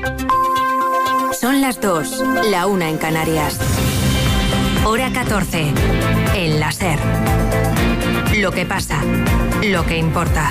Son las 2, la 1 en Canarias. Hora 14, en la SER. Lo que pasa, lo que importa.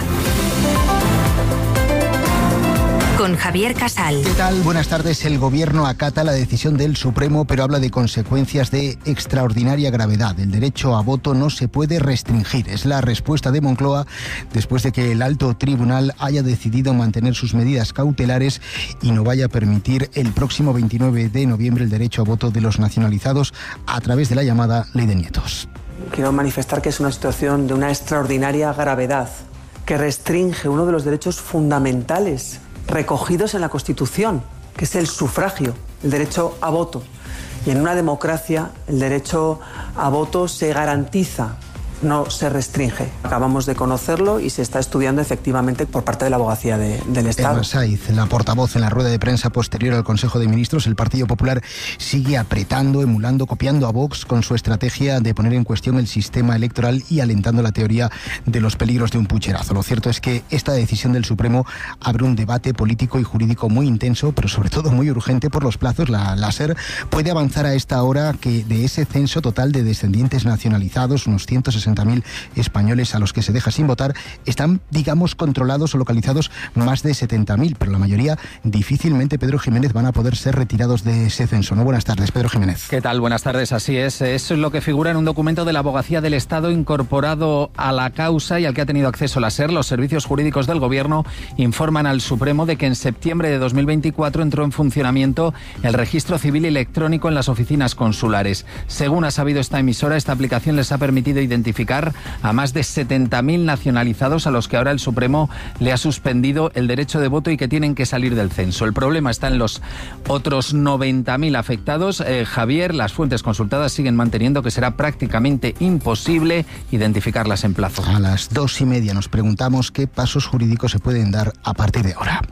Con Javier Casal. ¿Qué tal? Buenas tardes. El Gobierno acata la decisión del Supremo, pero habla de consecuencias de extraordinaria gravedad. El derecho a voto no se puede restringir. Es la respuesta de Moncloa después de que el alto tribunal haya decidido mantener sus medidas cautelares y no vaya a permitir el próximo 29 de noviembre el derecho a voto de los nacionalizados a través de la llamada Ley de Nietos. Quiero manifestar que es una situación de una extraordinaria gravedad que restringe uno de los derechos fundamentales recogidos en la Constitución, que es el sufragio, el derecho a voto. Y en una democracia el derecho a voto se garantiza, no se restringe. Acabamos de conocerlo y se está estudiando efectivamente por parte de la Abogacía del Estado. Eva Saiz, la portavoz, en la rueda de prensa posterior al Consejo de Ministros, el Partido Popular sigue apretando, emulando, copiando a Vox con su estrategia de poner en cuestión el sistema electoral y alentando la teoría de los peligros de un pucherazo. Lo cierto es que esta decisión del Supremo abre un debate político y jurídico muy intenso, pero sobre todo muy urgente por los plazos. La SER puede avanzar a esta hora que de ese censo total de descendientes nacionalizados, unos 160.000 españoles a los que se deja sin votar, están, digamos, controlados o localizados más de 70.000, pero la mayoría difícilmente, Pedro Jiménez, van a poder ser retirados de ese censo. ¿No? Buenas tardes, Pedro Jiménez. ¿Qué tal? Buenas tardes, así es. Eso es lo que figura en un documento de la Abogacía del Estado incorporado a la causa y al que ha tenido acceso la SER. Los servicios jurídicos del Gobierno informan al Supremo de que en septiembre de 2024 entró en funcionamiento el registro civil electrónico en las oficinas consulares. Según ha sabido esta emisora, esta aplicación les ha permitido identificar a más de 70.000 nacionalizados a los que ahora el Supremo le ha suspendido el derecho de voto y que tienen que salir del censo. El problema está en los otros 90.000 afectados. Javier, las fuentes consultadas siguen manteniendo que será prácticamente imposible identificarlas en plazo. A las 2:30 nos preguntamos qué pasos jurídicos se pueden dar a partir de ahora.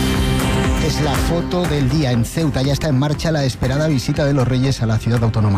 Es la foto del día en Ceuta. Ya está en marcha la esperada visita de los Reyes a la ciudad autónoma.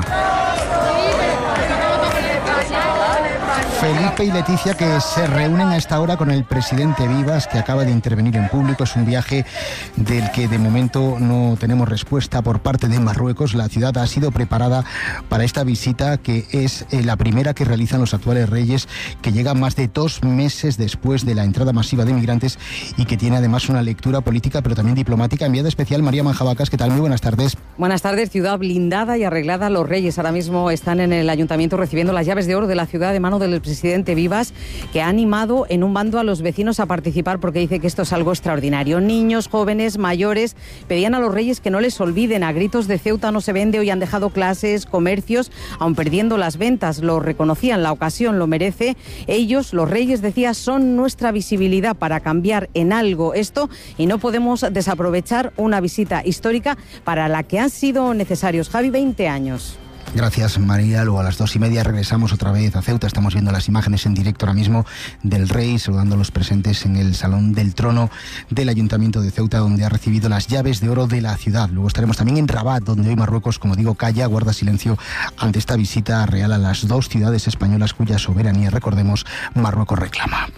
Felipe y Leticia, que se reúnen a esta hora con el presidente Vivas, que acaba de intervenir en público. Es un viaje del que de momento no tenemos respuesta por parte de Marruecos. La ciudad ha sido preparada para esta visita, que es la primera que realizan los actuales reyes, que llega más de 2 meses después de la entrada masiva de migrantes y que tiene además una lectura política pero también diplomática. Enviada especial, María Manjabacas. ¿Qué tal? Muy buenas tardes. Buenas tardes. Ciudad blindada y arreglada. Los reyes ahora mismo están en el ayuntamiento recibiendo las llaves de oro de la ciudad de mano del presidente Vivas, que ha animado en un bando a los vecinos a participar porque dice que esto es algo extraordinario. Niños, jóvenes, mayores pedían a los reyes que no les olviden. A gritos de Ceuta no se vende. Hoy han dejado clases, comercios, aun perdiendo las ventas. Lo reconocían, la ocasión lo merece. Ellos, los reyes, decía, son nuestra visibilidad para cambiar en algo esto y no podemos desaprovechar una visita histórica para la que han sido necesarios, Javi, 20 años. Gracias, María. Luego a las 2:30 regresamos otra vez a Ceuta. Estamos viendo las imágenes en directo ahora mismo del rey saludando a los presentes en el Salón del Trono del Ayuntamiento de Ceuta, donde ha recibido las llaves de oro de la ciudad. Luego estaremos también en Rabat, donde hoy Marruecos, como digo, calla, guarda silencio ante esta visita real a las 2 ciudades españolas cuya soberanía, recordemos, Marruecos reclama.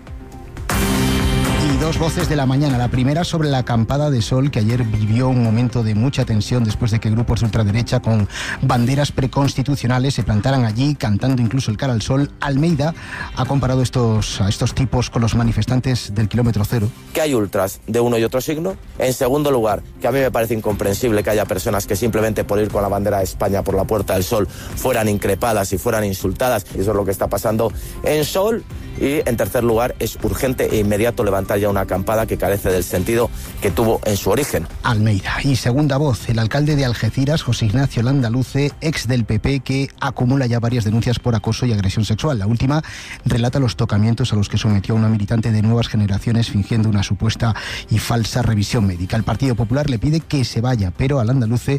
Y 2 voces de la mañana. La primera sobre la acampada de Sol, que ayer vivió un momento de mucha tensión después de que grupos de ultraderecha con banderas preconstitucionales se plantaran allí, cantando incluso el Cara al Sol. Almeida ha comparado a estos tipos con los manifestantes del kilómetro cero. Que hay ultras de uno y otro signo. En segundo lugar, que a mí me parece incomprensible que haya personas que simplemente por ir con la bandera de España por la Puerta del Sol fueran increpadas y fueran insultadas. Y eso es lo que está pasando en Sol. Y en tercer lugar, es urgente e inmediato levantar ya una acampada que carece del sentido que tuvo en su origen. Almeida. Y segunda voz, el alcalde de Algeciras, José Ignacio Landaluce, ex del PP, que acumula ya varias denuncias por acoso y agresión sexual. La última relata los tocamientos a los que sometió a una militante de Nuevas Generaciones fingiendo una supuesta y falsa revisión médica. El Partido Popular le pide que se vaya, pero a Landaluce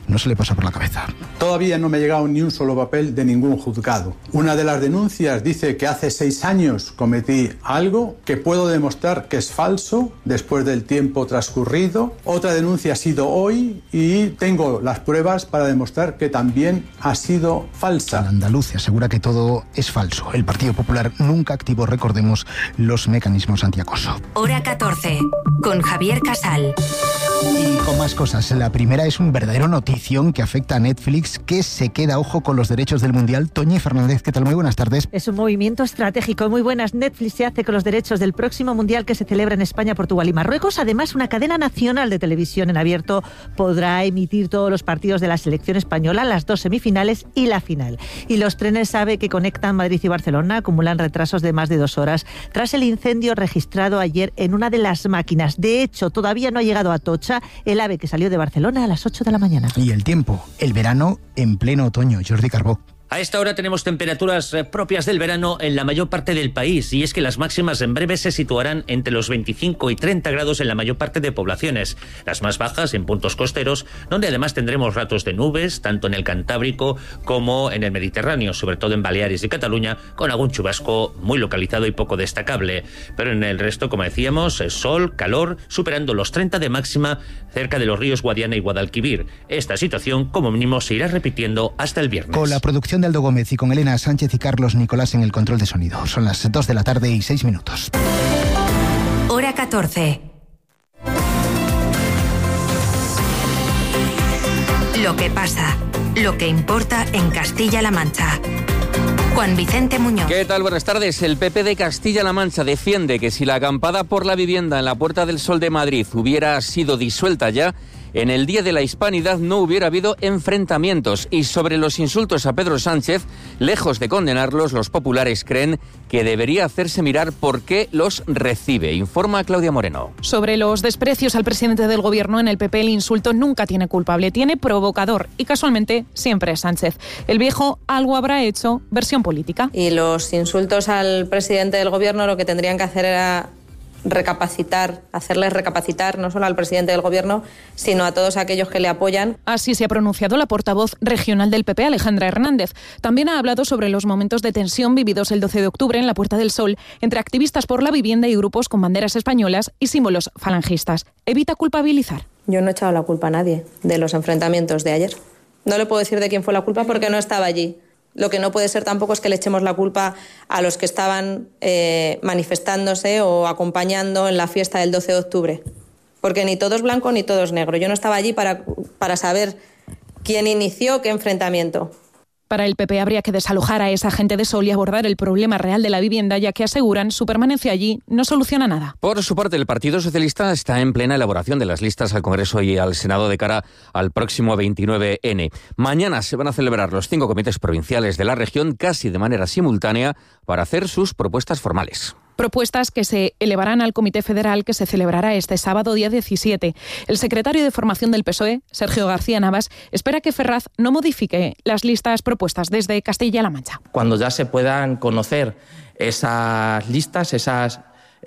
no se le pasa por la cabeza. Todavía no me ha llegado ni un solo papel de ningún juzgado. Una de las denuncias dice que hace 6 años cometí algo que puedo demostrar que es falso después del tiempo transcurrido. Otra denuncia ha sido hoy y tengo las pruebas para demostrar que también ha sido falsa. El andaluz asegura que todo es falso. El Partido Popular nunca activó, recordemos, los mecanismos antiacoso. Hora 14, con Javier Casal. Y con más cosas. La primera es un verdadero notición que afecta a Netflix, que se queda, ojo, con los derechos del Mundial. Toñi Fernández, ¿qué tal? Muy buenas tardes. Es un movimiento estratégico. Muy buenas. Netflix se hace con los derechos del próximo Mundial que se celebra en España, Portugal y Marruecos. Además, una cadena nacional de televisión en abierto podrá emitir todos los partidos de la selección española, las 2 semifinales y la final. Y los trenes AVE que conectan Madrid y Barcelona acumulan retrasos de más de 2 horas tras el incendio registrado ayer en una de las máquinas. De hecho, todavía no ha llegado a Atocha el AVE que salió de Barcelona a las 8 de la mañana. Y el tiempo, el verano en pleno otoño. Jordi Carbó. A esta hora tenemos temperaturas propias del verano en la mayor parte del país, y es que las máximas en breve se situarán entre los 25 y 30 grados en la mayor parte de poblaciones. Las más bajas en puntos costeros, donde además tendremos ratos de nubes, tanto en el Cantábrico como en el Mediterráneo, sobre todo en Baleares y Cataluña, con algún chubasco muy localizado y poco destacable. Pero en el resto, como decíamos, sol, calor, superando los 30 de máxima cerca de los ríos Guadiana y Guadalquivir. Esta situación, como mínimo, se irá repitiendo hasta el viernes. Con la producción de Aldo Gómez y con Elena Sánchez y Carlos Nicolás en el control de sonido. Son las 2 de la tarde y 6 minutos. Hora 14. Lo que pasa, lo que importa en Castilla-La Mancha. Juan Vicente Muñoz. ¿Qué tal? Buenas tardes. El PP de Castilla-La Mancha defiende que si la acampada por la vivienda en la Puerta del Sol de Madrid hubiera sido disuelta ya, en el Día de la Hispanidad no hubiera habido enfrentamientos. Y sobre los insultos a Pedro Sánchez, lejos de condenarlos, los populares creen que debería hacerse mirar por qué los recibe. Informa Claudia Moreno. Sobre los desprecios al presidente del Gobierno, en el PP el insulto nunca tiene culpable, tiene provocador, y casualmente siempre es Sánchez. El viejo algo habrá hecho, versión política. Y los insultos al presidente del Gobierno lo que tendrían que hacer era hacerles recapacitar no solo al presidente del Gobierno, sino a todos aquellos que le apoyan. Así se ha pronunciado la portavoz regional del PP, Alejandra Hernández. También ha hablado sobre los momentos de tensión vividos el 12 de octubre en la Puerta del Sol entre activistas por la vivienda y grupos con banderas españolas y símbolos falangistas. Evita culpabilizar. Yo no he echado la culpa a nadie de los enfrentamientos de ayer. No le puedo decir de quién fue la culpa porque no estaba allí. Lo que no puede ser tampoco es que le echemos la culpa a los que estaban manifestándose o acompañando en la fiesta del 12 de octubre. Porque ni todo es blanco ni todo es negro. Yo no estaba allí para saber quién inició qué enfrentamiento. Para el PP habría que desalojar a esa gente de Sol y abordar el problema real de la vivienda, ya que aseguran su permanencia allí no soluciona nada. Por su parte, el Partido Socialista está en plena elaboración de las listas al Congreso y al Senado de cara al próximo 29N. Mañana se van a celebrar los 5 comités provinciales de la región casi de manera simultánea para hacer sus propuestas formales. Propuestas que se elevarán al Comité Federal que se celebrará este sábado día 17. El secretario de Formación del PSOE, Sergio García Navas, espera que Ferraz no modifique las listas propuestas desde Castilla-La Mancha. Cuando ya se puedan conocer esas listas, esas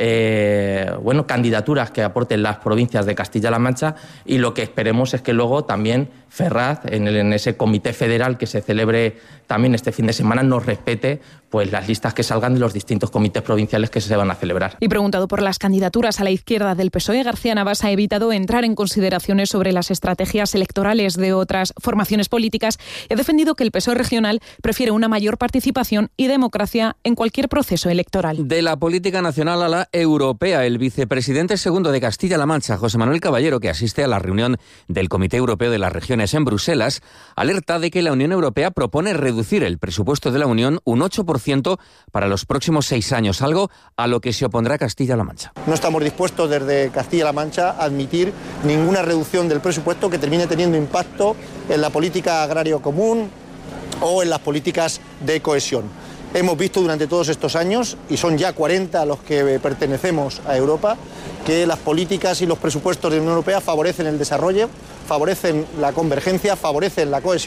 candidaturas que aporten las provincias de Castilla-La Mancha, y lo que esperemos es que luego también Ferraz, en ese comité federal que se celebre también este fin de semana, nos respete pues las listas que salgan de los distintos comités provinciales que se van a celebrar. Y preguntado por las candidaturas a la izquierda del PSOE, García Navas ha evitado entrar en consideraciones sobre las estrategias electorales de otras formaciones políticas y ha defendido que el PSOE regional prefiere una mayor participación y democracia en cualquier proceso electoral. De la política nacional a la europea, el vicepresidente segundo de Castilla-La Mancha, José Manuel Caballero, que asiste a la reunión del Comité Europeo de las Regiones en Bruselas, alerta de que la Unión Europea propone reducir el presupuesto de la Unión un 8% para los próximos 6 años, algo a lo que se opondrá Castilla-La Mancha. No estamos dispuestos desde Castilla-La Mancha a admitir ninguna reducción del presupuesto que termine teniendo impacto en la política agraria común o en las políticas de cohesión. Hemos visto durante todos estos años, y son ya 40 los que pertenecemos a Europa, que las políticas y los presupuestos de la Unión Europea favorecen el desarrollo, favorecen la convergencia, favorecen la cohesión,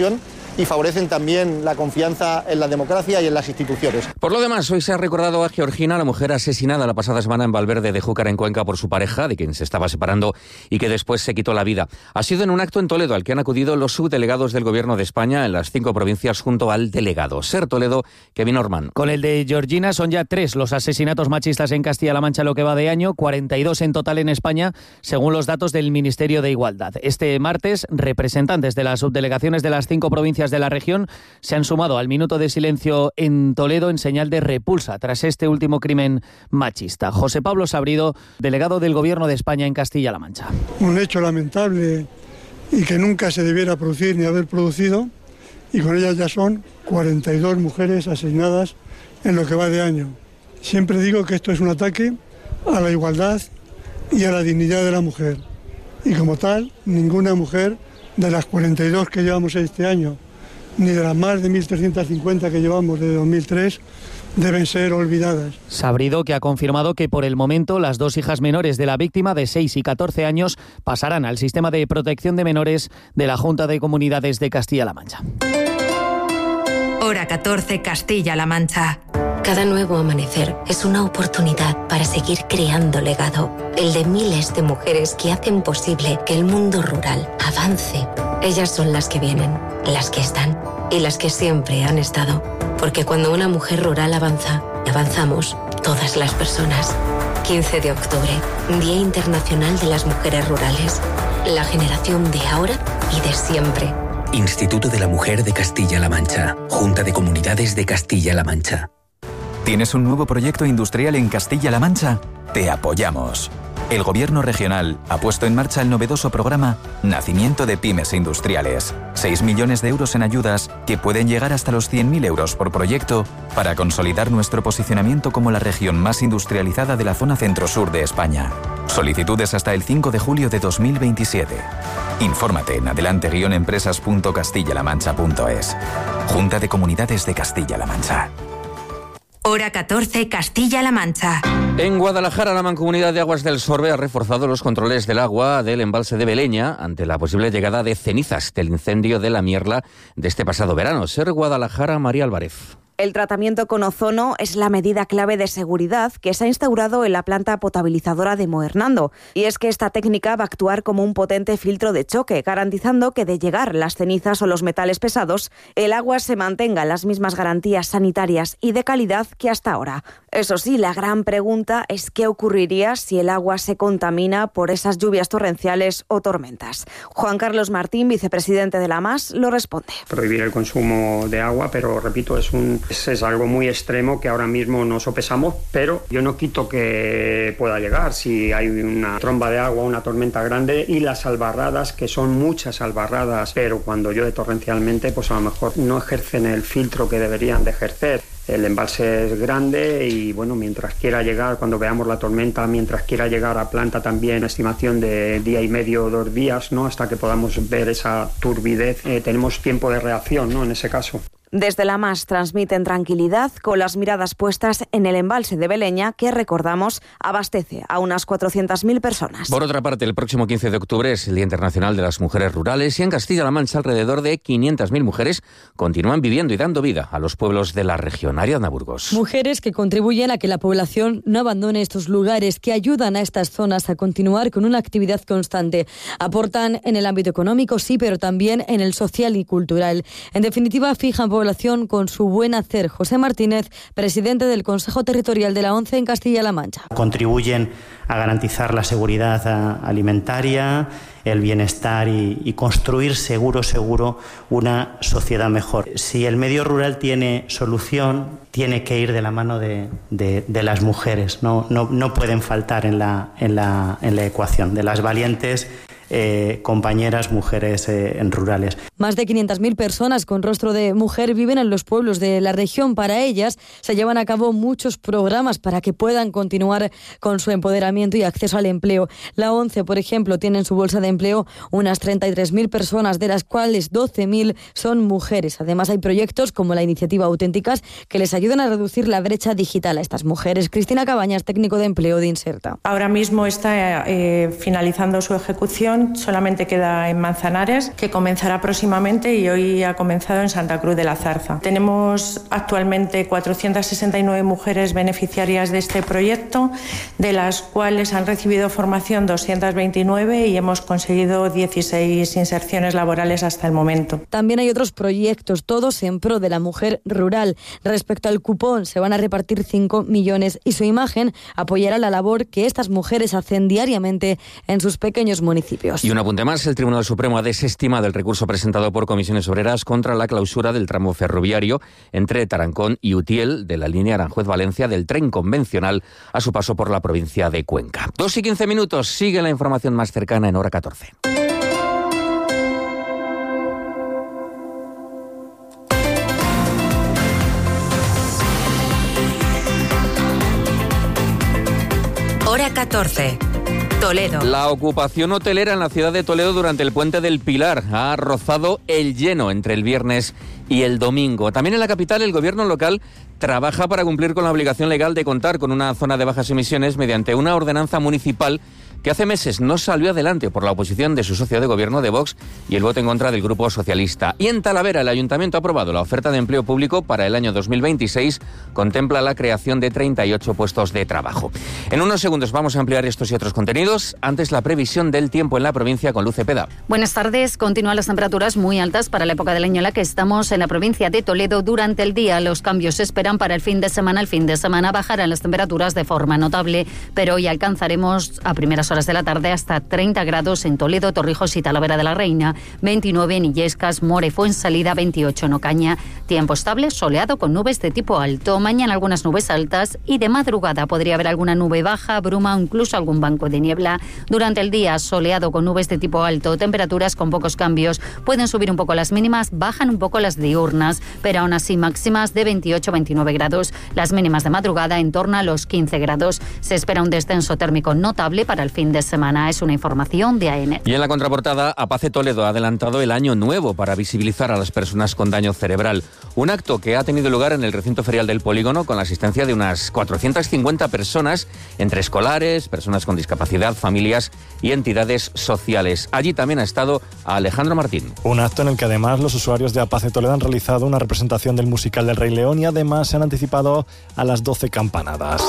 y favorecen también la confianza en la democracia y en las instituciones. Por lo demás, hoy se ha recordado a Georgina, la mujer asesinada la pasada semana en Valverde de Júcar, en Cuenca, por su pareja, de quien se estaba separando y que después se quitó la vida. Ha sido en un acto en Toledo al que han acudido los subdelegados del Gobierno de España en las 5 provincias junto al delegado. Ser Toledo, Kevin Orman. Con el de Georgina son ya 3 los asesinatos machistas en Castilla-La Mancha lo que va de año, 42 en total en España, según los datos del Ministerio de Igualdad. Este martes, representantes de las subdelegaciones de las 5 provincias de la región se han sumado al minuto de silencio en Toledo en señal de repulsa tras este último crimen machista. José Pablo Sabrido, delegado del Gobierno de España en Castilla-La Mancha. Un hecho lamentable y que nunca se debiera producir ni haber producido, y con ellas ya son 42 mujeres asesinadas en lo que va de año. Siempre digo que esto es un ataque a la igualdad y a la dignidad de la mujer, y como tal, ninguna mujer de las 42 que llevamos este año, ni de las más de 1.350 que llevamos desde 2003, deben ser olvidadas. Sabrido, que ha confirmado que por el momento las 2 hijas menores de la víctima, de 6 y 14 años, pasarán al sistema de protección de menores de la Junta de Comunidades de Castilla-La Mancha. Hora 14, Castilla-La Mancha. Cada nuevo amanecer es una oportunidad para seguir creando legado, el de miles de mujeres que hacen posible que el mundo rural avance. Ellas son las que vienen, las que están y las que siempre han estado. Porque cuando una mujer rural avanza, avanzamos todas las personas. 15 de octubre, Día Internacional de las Mujeres Rurales. La generación de ahora y de siempre. Instituto de la Mujer de Castilla-La Mancha. Junta de Comunidades de Castilla-La Mancha. ¿Tienes un nuevo proyecto industrial en Castilla-La Mancha? Te apoyamos. El Gobierno regional ha puesto en marcha el novedoso programa Nacimiento de Pymes Industriales. 6 millones de euros en ayudas que pueden llegar hasta los 100.000 euros por proyecto para consolidar nuestro posicionamiento como la región más industrializada de la zona centro-sur de España. Solicitudes hasta el 5 de julio de 2027. Infórmate en adelante-empresas.castillalamancha.es. Junta de Comunidades de Castilla-La Mancha. Hora 14, Castilla-La Mancha. En Guadalajara, la Mancomunidad de Aguas del Sorbe ha reforzado los controles del agua del embalse de Beleña ante la posible llegada de cenizas del incendio de la Mierla de este pasado verano. Ser Guadalajara, María Álvarez. El tratamiento con ozono es la medida clave de seguridad que se ha instaurado en la planta potabilizadora de Moernando. Y es que esta técnica va a actuar como un potente filtro de choque, garantizando que de llegar las cenizas o los metales pesados, el agua se mantenga las mismas garantías sanitarias y de calidad que hasta ahora. Eso sí, la gran pregunta es qué ocurriría si el agua se contamina por esas lluvias torrenciales o tormentas. Juan Carlos Martín, vicepresidente de la MAS, lo responde. Prohibir el consumo de agua, pero repito, es algo muy extremo que ahora mismo no sopesamos, pero yo no quito que pueda llegar si hay una tromba de agua, una tormenta grande y las albarradas, que son muchas albarradas, pero cuando llueve torrencialmente, pues a lo mejor no ejercen el filtro que deberían de ejercer. El embalse es grande y bueno, mientras quiera llegar, cuando veamos la tormenta, mientras quiera llegar a planta también, estimación de día y medio o 2 días, ¿no? Hasta que podamos ver esa turbidez, tenemos tiempo de reacción, ¿no? En ese caso. Desde la MAS transmiten tranquilidad con las miradas puestas en el embalse de Beleña, que, recordamos, abastece a unas 400.000 personas. Por otra parte, el próximo 15 de octubre es el Día Internacional de las Mujeres Rurales y en Castilla-La Mancha alrededor de 500.000 mujeres continúan viviendo y dando vida a los pueblos de la región. Ariadna Burgos. Mujeres que contribuyen a que la población no abandone estos lugares, que ayudan a estas zonas a continuar con una actividad constante. Aportan en el ámbito económico, sí, pero también en el social y cultural. En definitiva, fijan población con su buen hacer. José Martínez, presidente del Consejo Territorial de la ONCE en Castilla-La Mancha. Contribuyen a garantizar la seguridad alimentaria, el bienestar y construir seguro una sociedad mejor. Si el medio rural tiene solución, tiene que ir de la mano de las mujeres. No pueden faltar en la ecuación de las valientes compañeras mujeres rurales. Más de 500.000 personas con rostro de mujer viven en los pueblos de la región. Para ellas se llevan a cabo muchos programas para que puedan continuar con su empoderamiento y acceso al empleo. La ONCE, por ejemplo, tiene en su bolsa de empleo unas 33.000 personas, de las cuales 12.000 son mujeres. Además, hay proyectos como la iniciativa Auténticas que les ayudan a reducir la brecha digital a estas mujeres. Cristina Cabañas, técnico de empleo de Inserta. Ahora mismo está finalizando su ejecución vacunación solamente queda en Manzanares, que comenzará próximamente y hoy ha comenzado en Santa Cruz de la Zarza. Tenemos actualmente 469 mujeres beneficiarias de este proyecto, de las cuales han recibido formación 229 y hemos conseguido 16 inserciones laborales hasta el momento. También hay otros proyectos, todos en pro de la mujer rural. Respecto al cupón, se van a repartir 5 millones y su imagen apoyará la labor que estas mujeres hacen diariamente en sus pequeños municipios. Y un apunte más, el Tribunal Supremo ha desestimado el recurso presentado por Comisiones Obreras contra la clausura del tramo ferroviario entre Tarancón y Utiel de la línea Aranjuez-Valencia del tren convencional a su paso por la provincia de Cuenca. 2:15, sigue la información más cercana en Hora 14. Hora 14. Toledo. La ocupación hotelera en la ciudad de Toledo durante el Puente del Pilar ha rozado el lleno entre el viernes y el domingo. También en la capital el gobierno local trabaja para cumplir con la obligación legal de contar con una zona de bajas emisiones mediante una ordenanza municipal que hace meses no salió adelante por la oposición de su socio de gobierno de Vox y el voto en contra del Grupo Socialista. Y en Talavera el Ayuntamiento ha aprobado la oferta de empleo público para el año 2026. Contempla la creación de 38 puestos de trabajo. En unos segundos vamos a ampliar estos y otros contenidos. Antes la previsión del tiempo en la provincia con Luz Cepeda. Buenas tardes. Continúan las temperaturas muy altas para la época del año en la que estamos en la provincia de Toledo durante el día. Los cambios se esperan para el fin de semana. El fin de semana bajarán las temperaturas de forma notable, pero hoy alcanzaremos a primeras horas de la tarde hasta 30 grados en Toledo, Torrijos y Talavera de la Reina, 29 en Illescas, More, Fuensalida, 28 en Ocaña. Tiempo estable, soleado con nubes de tipo alto. Mañana algunas nubes altas y de madrugada podría haber alguna nube baja, bruma o incluso algún banco de niebla. Durante el día soleado con nubes de tipo alto, temperaturas con pocos cambios. Pueden subir un poco las mínimas, bajan un poco las diurnas, pero aún así máximas de 28-29 grados. Las mínimas de madrugada en torno a los 15 grados. Se espera un descenso térmico notable para el fin de semana. Es una información de AENET. Y en la contraportada, APACE Toledo ha adelantado el año nuevo para visibilizar a las personas con daño cerebral. Un acto que ha tenido lugar en el recinto ferial del Polígono con la asistencia de unas 450 personas, entre escolares, personas con discapacidad, familias y entidades sociales. Allí también ha estado Alejandro Martín. Un acto en el que además los usuarios de APACE Toledo han realizado una representación del musical del Rey León y además se han anticipado a las 12 campanadas.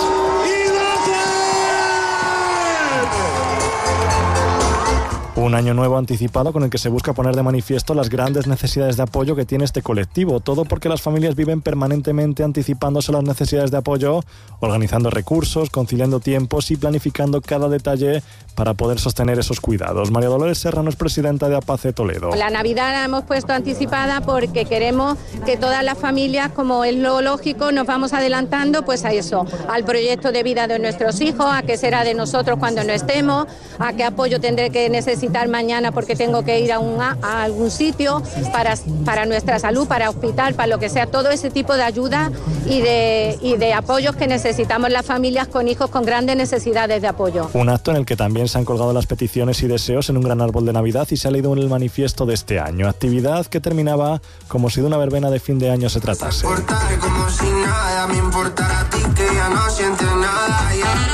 Un año nuevo anticipado con el que se busca poner de manifiesto las grandes necesidades de apoyo que tiene este colectivo. Todo porque las familias viven permanentemente anticipándose las necesidades de apoyo, organizando recursos, conciliando tiempos y planificando cada detalle para poder sostener esos cuidados. María Dolores Serrano es presidenta de APACE Toledo. La Navidad la hemos puesto anticipada porque queremos que todas las familias, como es lo lógico, nos vamos adelantando pues a eso, al proyecto de vida de nuestros hijos, a qué será de nosotros cuando no estemos, a qué apoyo tendré que necesitar mañana porque tengo que ir a algún sitio para nuestra salud, para hospital, para lo que sea, todo ese tipo de ayuda y de apoyos que necesitamos las familias con hijos con grandes necesidades de apoyo. Un acto en el que también se han colgado las peticiones y deseos en un gran árbol de Navidad y se ha leído en el manifiesto de este año. Actividad que terminaba como si de una verbena de fin de año se tratase. Como si nada me importara a ti, que ya no sientes nada,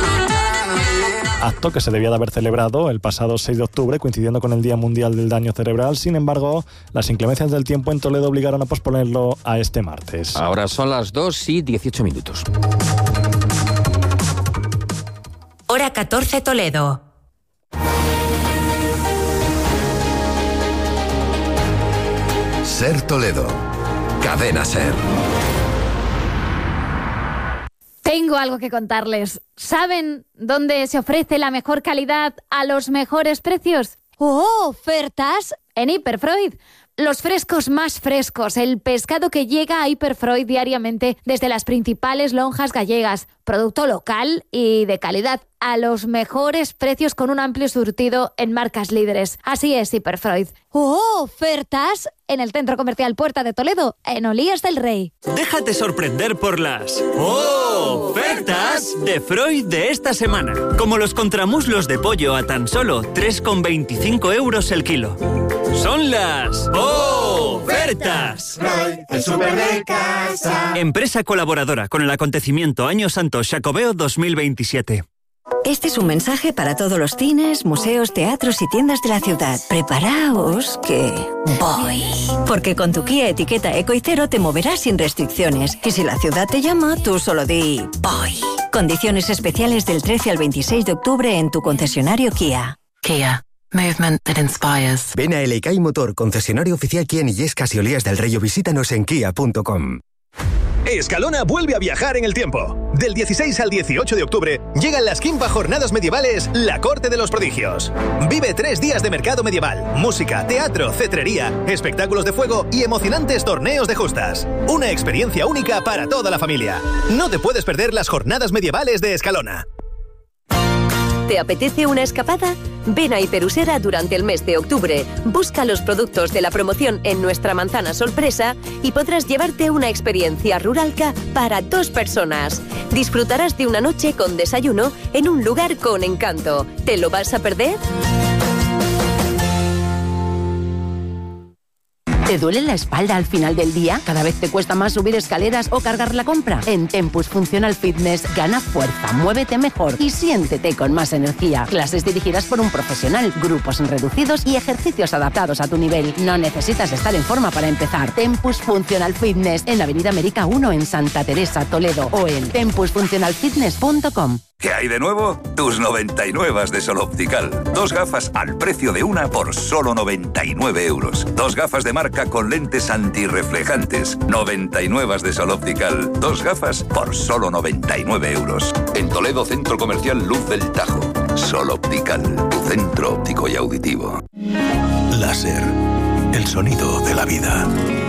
Acto que se debía de haber celebrado el pasado 6 de octubre, coincidiendo con el Día Mundial del Daño Cerebral. Sin embargo, las inclemencias del tiempo en Toledo obligaron a posponerlo a este martes. Ahora son las 2:18. Hora 14 Toledo. Ser Toledo. Cadena Ser. Tengo algo que contarles. ¿Saben dónde se ofrece la mejor calidad a los mejores precios? ¡Oh, ofertas! En Hiperfreud. Los frescos más frescos, el pescado que llega a Hiperfreud diariamente desde las principales lonjas gallegas. Producto local y de calidad, a los mejores precios con un amplio surtido en marcas líderes. Así es Hiperfreud. ¡Oh, ofertas! En el Centro Comercial Puerta de Toledo, en Olías del Rey. Déjate sorprender por las ofertas de Freud de esta semana. Como los contramuslos de pollo a tan solo 3,25 euros el kilo. Son las ofertas. Freud, el súper de casa. Empresa colaboradora con el acontecimiento Año Santo Xacobeo 2027. Este es un mensaje para todos los cines, museos, teatros y tiendas de la ciudad. Preparaos que voy. Porque con tu Kia Etiqueta Eco y Cero te moverás sin restricciones. Y si la ciudad te llama, tú solo di voy. Condiciones especiales del 13 al 26 de octubre en tu concesionario Kia. Kia. Movement that inspires. Ven a Eleikay Motor, concesionario oficial Kia en Illescas y Olías del Rey, o visítanos en kia.com. Escalona vuelve a viajar en el tiempo. Del 16 al 18 de octubre llegan las 15 jornadas medievales La Corte de los Prodigios. Vive 3 días de mercado medieval, música, teatro, cetrería, espectáculos de fuego y emocionantes torneos de justas. Una experiencia única para toda la familia. No te puedes perder las jornadas medievales de Escalona. ¿Te apetece una escapada? Ven a Hiperusera durante el mes de octubre. Busca los productos de la promoción en nuestra manzana sorpresa y podrás llevarte una experiencia ruralca para 2 personas. Disfrutarás de una noche con desayuno en un lugar con encanto. ¿Te lo vas a perder? ¿Te duele la espalda al final del día? ¿Cada vez te cuesta más subir escaleras o cargar la compra? En Tempus Functional Fitness gana fuerza, muévete mejor y siéntete con más energía. Clases dirigidas por un profesional, grupos reducidos y ejercicios adaptados a tu nivel. No necesitas estar en forma para empezar. Tempus Functional Fitness en Avenida América 1 en Santa Teresa, Toledo, o en tempusfunctionalfitness.com. ¿Qué hay de nuevo? Tus 99 de Sol Optical. 2 gafas al precio de una por solo 99 euros. 2 gafas de marca con lentes antirreflejantes. 99 de Sol Optical. 2 gafas por solo 99 euros. En Toledo, Centro Comercial Luz del Tajo. Sol Optical, tu centro óptico y auditivo. Láser, el sonido de la vida.